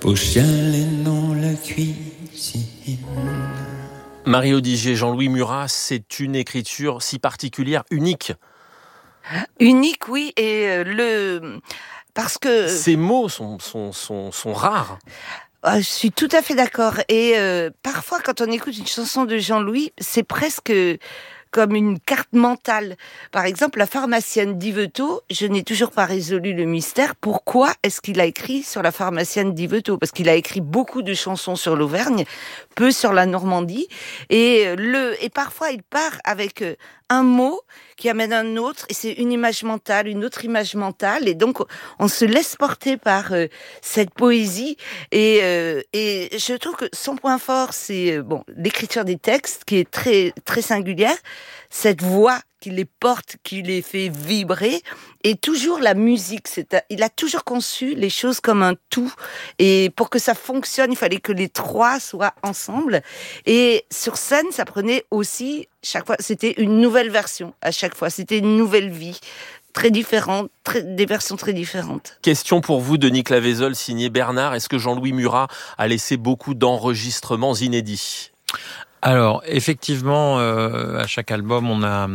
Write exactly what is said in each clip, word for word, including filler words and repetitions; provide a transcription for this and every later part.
Pour chialer dans la cuisine. Marie Odigier, Jean-Louis Murat, c'est une écriture si particulière, unique. Unique, oui, et euh, le... Parce que... Ces mots sont, sont, sont, sont rares. Ah, je suis tout à fait d'accord. Et euh, parfois, quand on écoute une chanson de Jean-Louis, c'est presque comme une carte mentale. Par exemple, La pharmacienne d'Yvetot, je n'ai toujours pas résolu le mystère. Pourquoi est-ce qu'il a écrit sur la pharmacienne d'Yvetot ? Parce qu'il a écrit beaucoup de chansons sur l'Auvergne, peu sur la Normandie. Et, le, et parfois, il part avec un mot qui amène un autre, et c'est une image mentale, une autre image mentale, et donc on se laisse porter par euh, cette poésie, et, euh, et je trouve que son point fort, c'est euh, bon, l'écriture des textes, qui est très, très singulière, cette voix qui les porte, qui les fait vibrer, et toujours la musique. C'est un, il a toujours conçu les choses comme un tout, et pour que ça fonctionne, il fallait que les trois soient ensemble. Et sur scène, ça prenait aussi chaque fois, c'était une nouvelle version. À chaque fois, c'était une nouvelle vie, très différente, très, des versions très différentes. Question pour vous, Denis Claveyzol, signé Bernard. Est-ce que Jean-Louis Murat a laissé beaucoup d'enregistrements inédits ? Alors, effectivement, euh, à chaque album, on a,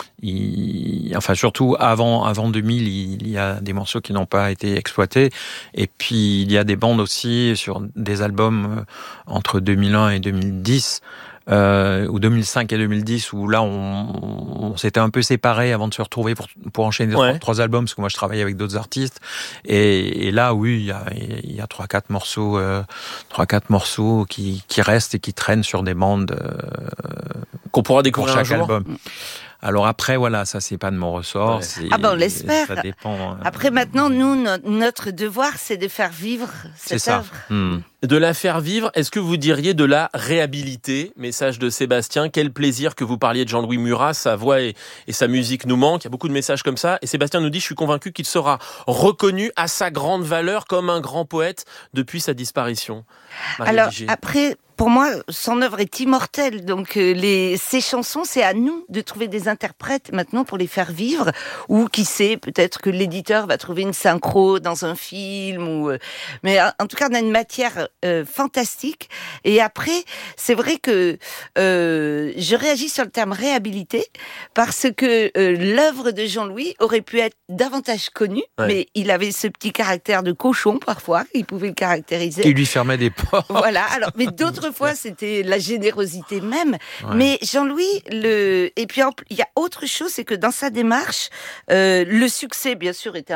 il, enfin surtout avant avant deux mille, il y a des morceaux qui n'ont pas été exploités, et puis il y a des bandes aussi sur des albums entre deux mille un et deux mille dix. Euh, ou deux mille cinq et deux mille dix, où là on, on s'était un peu séparés avant de se retrouver pour, pour enchaîner ouais. trois, trois albums, parce que moi je travaillais avec d'autres artistes, et, et là oui il y a il y a trois quatre morceaux euh, trois quatre morceaux qui qui restent et qui traînent sur des bandes euh, qu'on pourra découvrir pour chaque un jour. album. Alors après, voilà, ça c'est pas de mon ressort. Ouais. C'est, ah ben on l'espère. Ça dépend. Après maintenant, nous, no- notre devoir, c'est de faire vivre cette c'est œuvre. ça. Mmh. De la faire vivre, est-ce que vous diriez de la réhabiliter ? Message de Sébastien, quel plaisir que vous parliez de Jean-Louis Murat, sa voix et, et sa musique nous manquent. Il y a beaucoup de messages comme ça. Et Sébastien nous dit, je suis convaincu qu'il sera reconnu à sa grande valeur comme un grand poète depuis sa disparition. Marie Alors Odigier. après, pour moi, son œuvre est immortelle. Donc euh, les, ces chansons, c'est à nous de trouver des interprètes maintenant pour les faire vivre. Ou qui sait, peut-être que l'éditeur va trouver une synchro dans un film. Ou euh, mais en tout cas, on a une matière euh, fantastique. Et après, c'est vrai que euh, je réagis sur le terme réhabilité parce que euh, l'œuvre de Jean-Louis aurait pu être davantage connue, ouais. mais il avait ce petit caractère de cochon parfois, il pouvait le caractériser. Qui lui fermait des portes. Voilà. Alors, mais d'autres fois, c'était la générosité même. Ouais. Mais Jean-Louis, le et puis il y a autre chose, c'est que dans sa démarche, euh, le succès, bien sûr, était